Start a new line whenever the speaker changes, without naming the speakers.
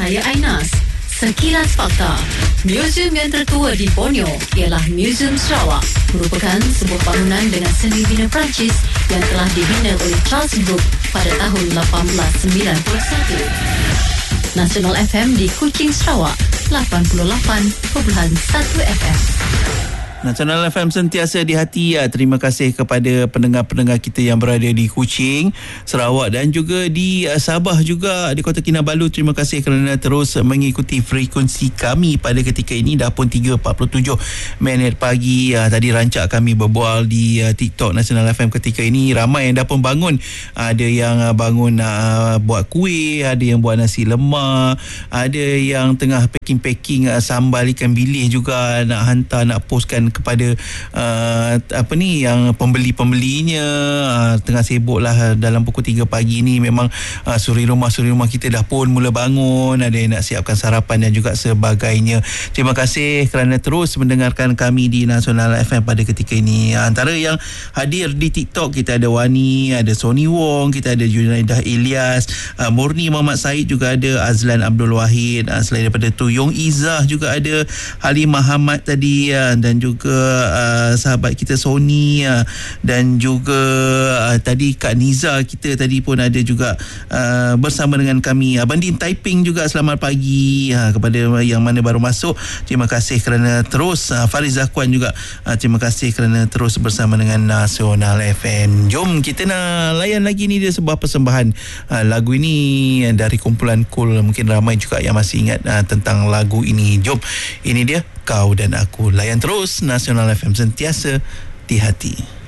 saya Ainas. Sekilas fakta. Museum yang tertua di Borneo ialah Museum Sarawak. Merupakan sebuah bangunan dengan seni bina Perancis yang telah dibina oleh Charles Brooke pada tahun 1891. Nasional FM di Kuching, Sarawak, 88.1 FM.
Nasional FM sentiasa di hati. Terima kasih kepada pendengar-pendengar kita yang berada di Kuching, Sarawak dan juga di Sabah juga, di Kota Kinabalu. Terima kasih kerana terus mengikuti frekuensi kami pada ketika ini. Dah pun 3.47 pagi. Tadi rancak kami berbual di TikTok Nasional FM ketika ini. Ramai yang dah pun bangun. Ada yang bangun buat kuih, ada yang buat nasi lemak, ada yang tengah packing sambal ikan bilis juga, nak hantar, nak postkan kepada yang pembeli-pembelinya. Tengah sibuk lah dalam pukul 3 pagi ni. Memang suri rumah kita dah pun mula bangun, ada yang nak siapkan sarapan dan juga sebagainya. Terima kasih kerana terus mendengarkan kami di Nasional FM pada ketika ini. Antara yang hadir di TikTok, kita ada Wani, ada Sony Wong, kita ada Junaidah Ilyas, Murni Muhammad Said juga ada, Azlan Abdul Wahid, selain daripada tu Yong Izzah juga ada, Halimah Hamad tadi, dan juga sahabat kita Sony, dan juga tadi Kak Niza kita tadi pun ada juga bersama dengan kami. Banding Taiping juga, selamat pagi kepada yang mana baru masuk. Terima kasih kerana terus. Fariz Zakwan juga, terima kasih kerana terus bersama dengan Nasional FM. Jom kita nak layan lagi ni, dia sebuah persembahan. Lagu ini dari kumpulan Cool. Mungkin ramai juga yang masih ingat tentang lagu ini. Jom, ini dia Kau dan Aku. Layan terus Nasional FM, sentiasa di hati.